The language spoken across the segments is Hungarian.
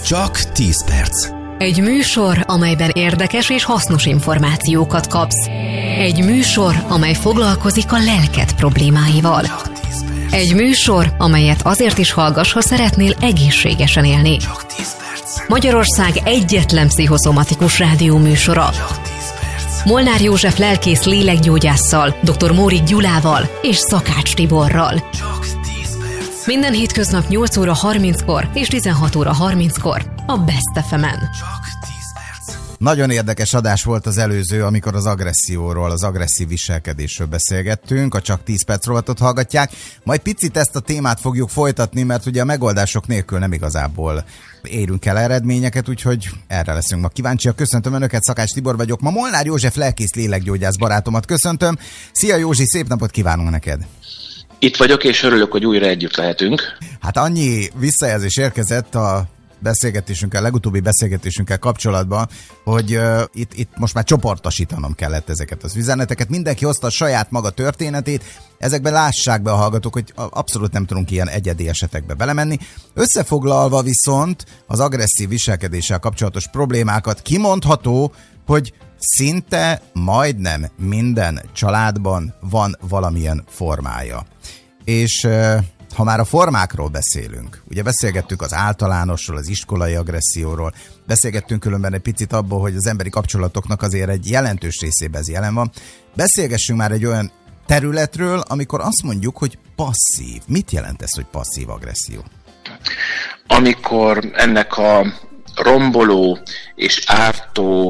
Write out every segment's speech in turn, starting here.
Csak 10 perc. Egy műsor, amelyben érdekes és hasznos információkat kapsz. Egy műsor, amely foglalkozik a lelked problémáival. Egy műsor, amelyet azért is hallgass, ha szeretnél egészségesen élni. Csak 10 perc. Magyarország egyetlen pszichoszomatikus rádióműsora. Molnár József lelkész lélekgyógyásszal, dr. Mórik Gyulával és Szakács Tiborral. Csak 10 perc. Minden hétköznap 8 óra 30-kor és 16 óra 30-kor a Best FM-en. Csak 10 perc. Nagyon érdekes adás volt az előző, amikor az agresszióról, az agresszív viselkedésről beszélgettünk, a Csak 10 perc rovatot hallgatják. Majd picit ezt a témát fogjuk folytatni, mert ugye a megoldások nélkül nem igazából érünk el eredményeket, úgyhogy erre leszünk ma kíváncsiak. Köszöntöm Önöket, Szakács Tibor vagyok. Ma Molnár József lelkész lélekgyógyász barátomat köszöntöm. Szia Józsi, szép napot kívánunk neked! Itt vagyok, és örülök, hogy újra együtt lehetünk. Hát annyi visszajelzés érkezett a beszélgetésünkkel, legutóbbi beszélgetésünkkel kapcsolatban, hogy itt most már csoportosítanom kellett ezeket az üzeneteket. Mindenki hozta a saját maga történetét, ezekben lássák be a hallgatók, hogy abszolút nem tudunk ilyen egyedi esetekbe belemenni. Összefoglalva viszont az agresszív viselkedéssel kapcsolatos problémákat kimondható, hogy szinte majdnem minden családban van valamilyen formája. És ha már a formákról beszélünk, ugye beszélgettünk az általánosról, az iskolai agresszióról, beszélgettünk különben egy picit abból, hogy az emberi kapcsolatoknak azért egy jelentős részében ez jelen van. Beszélgessünk már egy olyan területről, amikor azt mondjuk, hogy passzív. Mit jelent ez, hogy passzív agresszió? Amikor ennek a romboló és ártó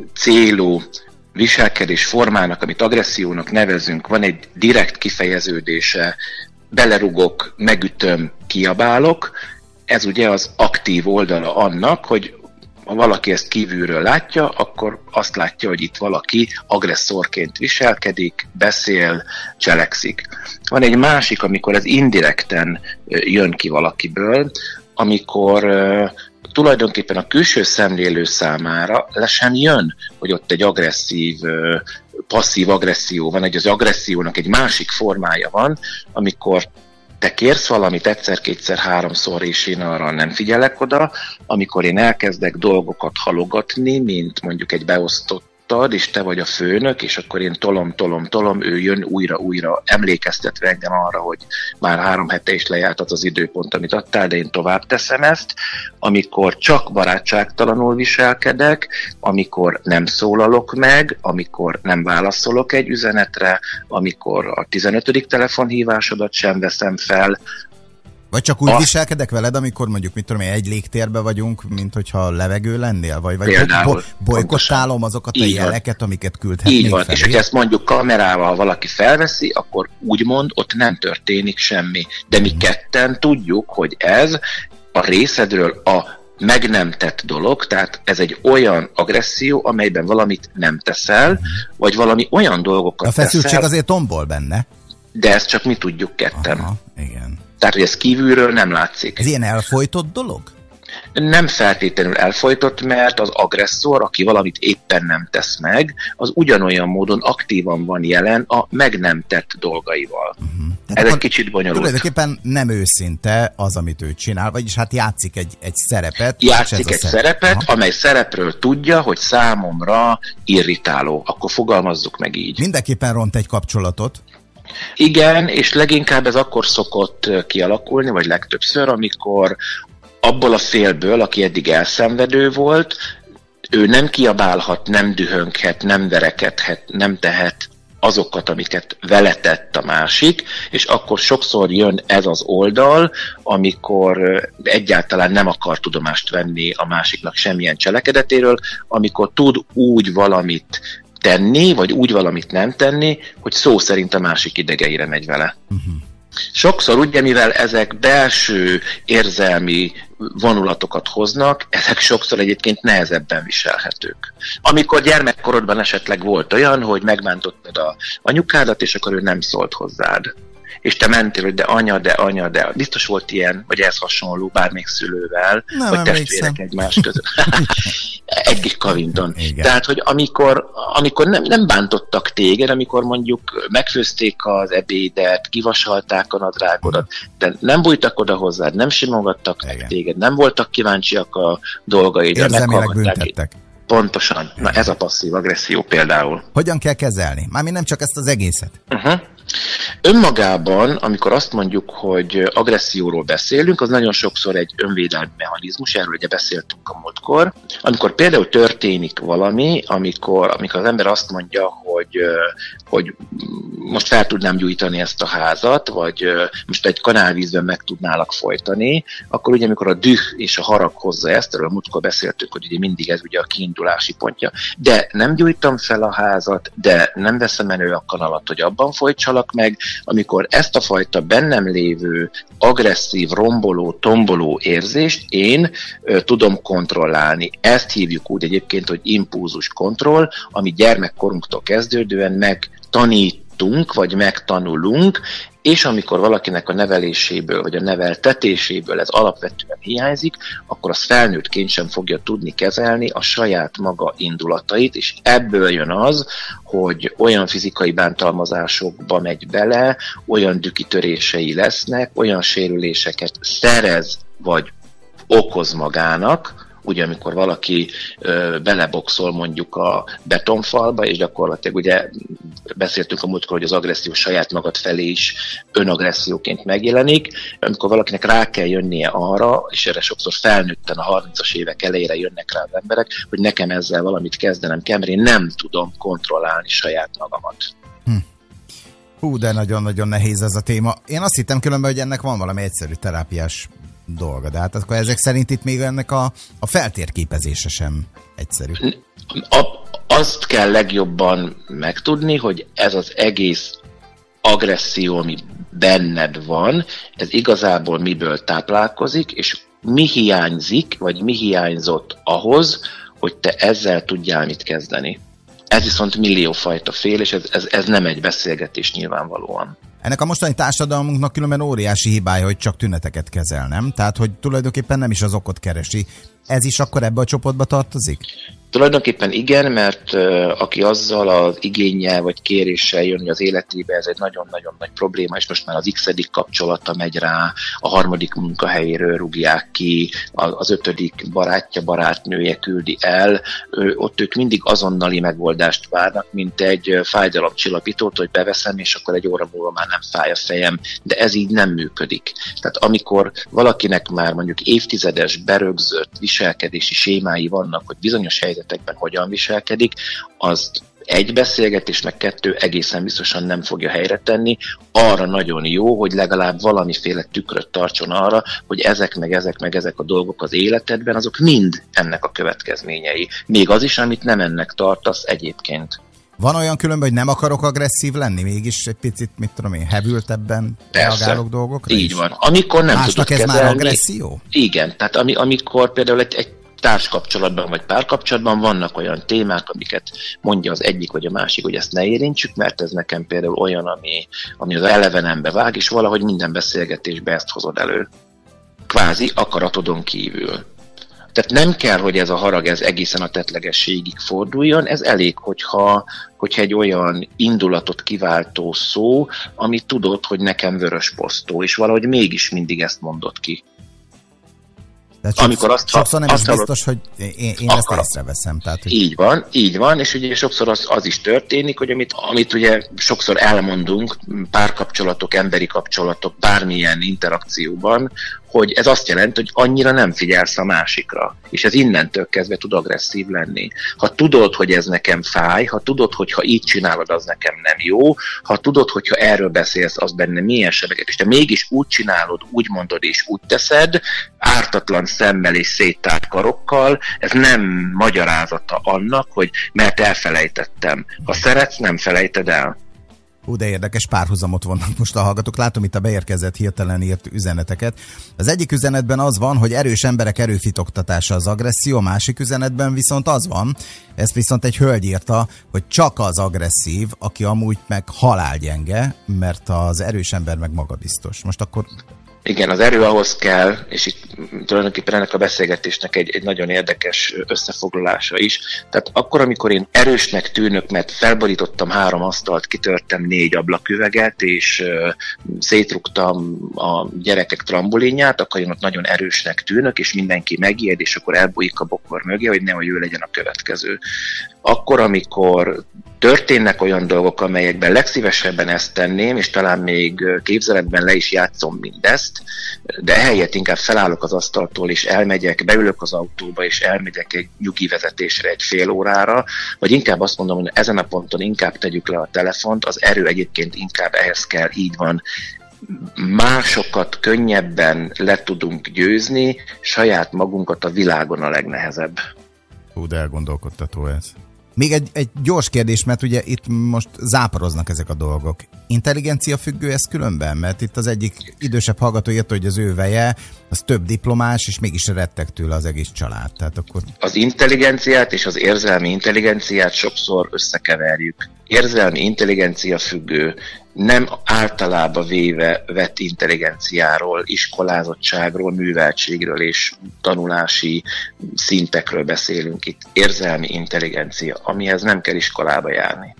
célú viselkedés formának, amit agressziónak nevezünk, van egy direkt kifejeződése, belerugok, megütöm, kiabálok. Ez ugye az aktív oldala annak, hogy ha valaki ezt kívülről látja, akkor azt látja, hogy itt valaki agresszorként viselkedik, beszél, cselekszik. Van egy másik, amikor ez indirekten jön ki valakiből, amikor tulajdonképpen a külső szemlélő számára le sem jön, hogy ott egy agresszív, passzív agresszió van, az agressziónak egy másik formája van, amikor te kérsz valamit egyszer, kétszer, háromszor, és én arra nem figyelek oda, amikor én elkezdek dolgokat halogatni, mint mondjuk egy beosztottad, és te vagy a főnök, és akkor én tolom, ő jön újra, emlékeztetve engem arra, hogy már 3 hete is lejárt az időpont, amit adtál, de én tovább teszem ezt, amikor csak barátságtalanul viselkedek, amikor nem szólalok meg, amikor nem válaszolok egy üzenetre, amikor a 15. telefonhívásodat sem veszem fel. Vagy csak úgy viselkedek veled, amikor mondjuk, mit tudom én, egy légtérben vagyunk, mint hogyha levegő lennél? Vagy bolykottálom azokat a jeleket, amiket küldhetnék így van, felé? És hogyha ezt mondjuk kamerával valaki felveszi, akkor úgymond ott nem történik semmi. De mi ketten tudjuk, hogy ez a részedről a meg nem tett dolog, tehát ez egy olyan agresszió, amelyben valamit nem teszel, vagy valami olyan dolgokat teszel. A feszültség azért tombol benne. De ezt csak mi tudjuk ketten. Aha, igen. Tehát, hogy ez kívülről nem látszik. Ez ilyen elfojtott dolog? Nem feltétlenül elfojtott, mert az agresszor, aki valamit éppen nem tesz meg, az ugyanolyan módon aktívan van jelen a meg nem tett dolgaival. Ez egy kicsit bonyolult. Tulajdonképpen nem őszinte az, amit ő csinál, vagyis hát játszik egy szerepet. Játszik egy szerepet, amely szerepről tudja, hogy számomra irritáló. Akkor fogalmazzuk meg így. Mindenképpen ront egy kapcsolatot. Igen, és leginkább ez akkor szokott kialakulni, vagy legtöbbször, amikor abból a félből, aki eddig elszenvedő volt, ő nem kiabálhat, nem dühönghet, nem verekedhet, nem tehet azokat, amiket vele tett a másik, és akkor sokszor jön ez az oldal, amikor egyáltalán nem akar tudomást venni a másiknak semmilyen cselekedetéről, amikor tud úgy valamit tenni, vagy úgy valamit nem tenni, hogy szó szerint a másik idegeire megy vele. Sokszor ugye, mivel ezek belső érzelmi vonulatokat hoznak, ezek sokszor egyébként nehezebben viselhetők. Amikor gyermekkorodban esetleg volt olyan, hogy megbántottad a anyukádat, és akkor ő nem szólt hozzád. És te mentél, hogy de anya, de biztos volt ilyen, vagy ehhez hasonló bármelyik szülővel, vagy testvérek egymás között. Egy kavindon. Igen. Tehát, hogy amikor nem bántottak téged, amikor mondjuk megfőzték az ebédet, kivasalták a nadrágodat, de nem bújtak oda hozzád, nem simogattak meg téged, nem voltak kíváncsiak a dolgaidra, érzelmileg büntettek. Pontosan. Na ez a passzív agresszió például. Hogyan kell kezelni? Mármint nem csak ezt az egészet. Önmagában, amikor azt mondjuk, hogy agresszióról beszélünk, az nagyon sokszor egy önvédelmi mechanizmus, erről ugye beszéltünk a múltkor. Amikor például történik valami, amikor az ember azt mondja, hogy most fel tudnám gyújtani ezt a házat, vagy most egy kanálvízben meg tudnálak folytani, akkor ugye amikor a düh és a harag hozza ezt, erről a múltkor beszéltünk, hogy ugye mindig ez ugye a kiindulási pontja. De nem gyújtam fel a házat, de nem veszem elő a kanalat, hogy abban folytsalak meg, amikor ezt a fajta bennem lévő agresszív, romboló, tomboló érzést én tudom kontrollálni. Ezt hívjuk úgy egyébként, hogy impulzus kontroll, ami gyermekkorunktól kezdődően megtanítunk, vagy megtanulunk, és amikor valakinek a neveléséből, vagy a neveltetéséből ez alapvetően hiányzik, akkor az felnőttként sem fogja tudni kezelni a saját maga indulatait, és ebből jön az, hogy olyan fizikai bántalmazásokba megy bele, olyan dükitörései lesznek, olyan sérüléseket szerez, vagy okoz magának, ugye amikor valaki beleboxol mondjuk a betonfalba, és gyakorlatilag ugye beszéltünk a múltkor, hogy az agresszió saját magad felé is önagresszióként megjelenik, amikor valakinek rá kell jönnie arra, és erre sokszor felnőtten a 30-as évek elejére jönnek rá az emberek, hogy nekem ezzel valamit kezdenem kell, mert én nem tudom kontrollálni saját magamat. Hú, de nagyon-nagyon nehéz ez a téma. Én azt hittem különben, hogy ennek van valami egyszerű terápiás dolga, de hát akkor ezek szerint itt még ennek a feltérképezése sem egyszerű. Azt kell legjobban megtudni, hogy ez az egész agresszió, ami benned van, ez igazából miből táplálkozik, és mi hiányzik, vagy mi hiányzott ahhoz, hogy te ezzel tudjál mit kezdeni. Ez viszont milliófajta fél, és ez nem egy beszélgetés nyilvánvalóan. Ennek a mostani társadalmunknak különben óriási hibája, hogy csak tüneteket kezel, nem? Tehát, hogy tulajdonképpen nem is az okot keresi. Ez is akkor ebbe a csoportba tartozik? Tulajdonképpen igen, mert aki azzal az igénnyel vagy kéréssel jön, hogy az életébe ez egy nagyon-nagyon nagy probléma, és most már az x-edik kapcsolata megy rá, a harmadik munkahelyéről rúgják ki, az 5. barátnője küldi el, ott ők mindig azonnali megoldást várnak, mint egy fájdalomcsillapítót, hogy beveszem, és akkor egy óra múlva már nem fáj a fejem, de ez így nem működik. Tehát amikor valakinek már mondjuk évtizedes, berögzött viselkedési sémái vannak, hogy bizonyos helyzetekben hogyan viselkedik, azt egy beszélgetés, meg 2 egészen biztosan nem fogja helyre tenni. Arra nagyon jó, hogy legalább valamiféle tükröt tartson arra, hogy ezek a dolgok az életedben, azok mind ennek a következményei. Még az is, amit nem ennek tartasz egyébként. Van olyan különben, hogy nem akarok agresszív lenni, mégis egy picit, mit tudom én, hevültebben reagálok dolgokra? Így van. Amikor nem másnak tudod ez kezelni, már agresszió? Igen, tehát amikor például egy társkapcsolatban vagy párkapcsolatban vannak olyan témák, amiket mondja az egyik vagy a másik, hogy ezt ne érintsük, mert ez nekem például olyan, ami az elevenembe vág, és valahogy minden beszélgetésbe ezt hozod elő. Kvázi akaratodon kívül. Tehát nem kell, hogy ez a harag ez egészen a tettlegességig forduljon, ez elég, hogyha egy olyan indulatot kiváltó szó, amit tudod, hogy nekem vörös posztó, és valahogy mégis mindig ezt mondod ki. Amikor sokszor nem is biztos, hogy én ezt észreveszem. Tehát, hogy... Így van, és ugye sokszor az is történik, hogy amit ugye sokszor elmondunk, párkapcsolatok, emberi kapcsolatok, bármilyen interakcióban, hogy ez azt jelenti, hogy annyira nem figyelsz a másikra, és ez innentől kezdve tud agresszív lenni. Ha tudod, hogy ez nekem fáj, ha tudod, hogy ha így csinálod, az nekem nem jó, ha tudod, hogy ha erről beszélsz, az benne milyen sebeket, és te mégis úgy csinálod, úgy mondod és úgy teszed, ártatlan szemmel és széttárt karokkal, ez nem magyarázata annak, hogy mert elfelejtettem. Ha szeretsz, nem felejted el. De érdekes párhuzamot vannak most a hallgatók. Látom itt a beérkezett hirtelen írt üzeneteket. Az egyik üzenetben az van, hogy erős emberek erőfitoktatása az agresszió, a másik üzenetben viszont az van, ezt viszont egy hölgy írta, hogy csak az agresszív, aki amúgy meg halálgyenge, mert az erős ember meg magabiztos. Most akkor Igen, az erő ahhoz kell, és itt tulajdonképpen ennek a beszélgetésnek egy nagyon érdekes összefoglalása is. Tehát akkor, amikor én erősnek tűnök, mert felborítottam 3 asztalt, kitörtem 4 ablaküveget, és szétrugtam a gyerekek trambulinját, akkor én ott nagyon erősnek tűnök, és mindenki megijed, és akkor elbújik a bokor mögé, hogy nehogy ő legyen a következő. Akkor, amikor történnek olyan dolgok, amelyekben legszívesebben ezt tenném, és talán még képzeletben le is játszom mindezt, de ehelyett inkább felállok az asztaltól, és elmegyek, beülök az autóba, és elmegyek egy nyugi vezetésre egy fél órára, vagy inkább azt mondom, hogy ezen a ponton inkább tegyük le a telefont, az erő egyébként inkább ehhez kell, így van. Másokat könnyebben le tudunk győzni, saját magunkat a világon a legnehezebb. De elgondolkodtató ez. Még egy gyors kérdés, mert ugye itt most záporoznak ezek a dolgok. Intelligencia függő ez különben? Mert itt az egyik idősebb hallgató írta, hogy az ő veje, az több diplomás, és mégis rettek tőle az egész család. Tehát akkor... Az intelligenciát és az érzelmi intelligenciát sokszor összekeverjük. Érzelmi intelligencia függő, nem általában véve vett intelligenciáról, iskolázottságról, műveltségről és tanulási szintekről beszélünk itt. Érzelmi intelligencia, amihez nem kell iskolába járni.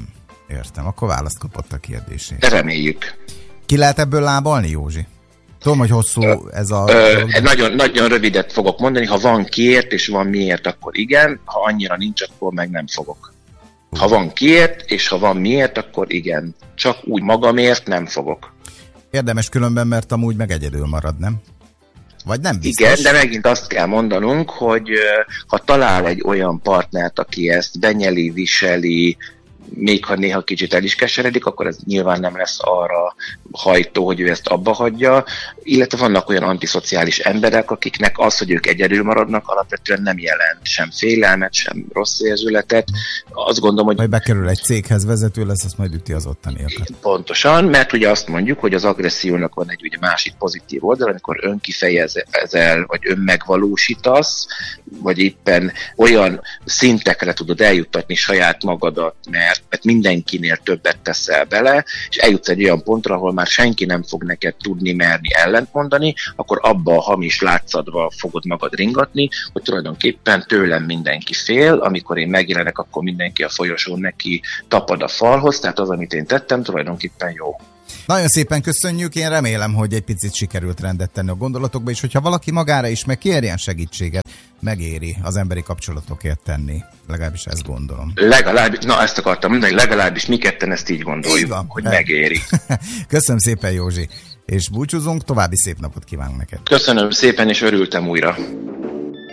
Értem, akkor választ kapott a kérdésére. De reméljük. Ki lehet ebből lábalni, Józsi? Tudom, hogy hosszú ez a... Nagyon rövidet fogok mondani, ha van kiért és van miért, akkor igen, ha annyira nincs, akkor meg nem fogok. Ha van kiért, és ha van miért, akkor igen. Csak úgy magamért nem fogok. Érdemes különben, mert amúgy meg egyedül marad, nem? Vagy nem biztos? Igen, de megint azt kell mondanunk, hogy ha talál egy olyan partnert, aki ezt benyeli, viseli, még ha néha kicsit el is keseredik, akkor ez nyilván nem lesz arra hajtó, hogy ő ezt abba hagyja, illetve vannak olyan antiszociális emberek, akiknek az, hogy ők egyedül maradnak, alapvetően nem jelent sem félelmet, sem rossz érzületet. Azt gondolom, hogy... Majd bekerül egy céghez, vezető lesz, azt majd üti az ottaniakat. Pontosan, mert ugye azt mondjuk, hogy az agressziónak van egy ugye másik pozitív oldal, amikor önkifejezel, vagy önmegvalósítasz, vagy éppen olyan szintekre tudod eljuttatni saját magadat, mert mindenkinél többet teszel bele, és eljutsz egy olyan pontra, ahol már senki nem fog neked tudni, merni ellentmondani, akkor abba a hamis látszatba fogod magad ringatni, hogy tulajdonképpen tőlem mindenki fél, amikor én megjelenek, akkor mindenki a folyosón neki tapad a falhoz, tehát az, amit én tettem, tulajdonképpen jó. Nagyon szépen köszönjük, én remélem, hogy egy picit sikerült rendet tenni a gondolatokba, és hogyha valaki magára is megkérjen segítséget, megéri az emberi kapcsolatokért tenni. Legalábbis ezt gondolom. Ezt akartam mondani, legalábbis mi ketten ezt így gondoljuk, van, hogy megéri. Köszönöm szépen, Józsi, és búcsúzunk, további szép napot kívánunk neked. Köszönöm szépen, és örültem újra.